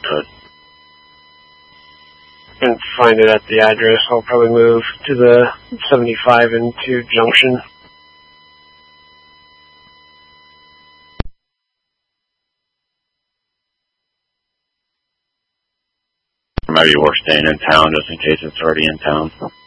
Good. And find it at the address. I'll probably move to the 75 and 2 junction. Maybe we're staying in town just in case it's already in town.